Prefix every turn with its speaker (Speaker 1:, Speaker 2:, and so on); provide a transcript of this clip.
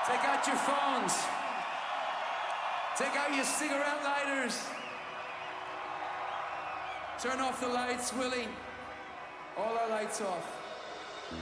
Speaker 1: Take out your phones. Take out your cigarette lighters. Turn off the lights, Willie. All our lights off.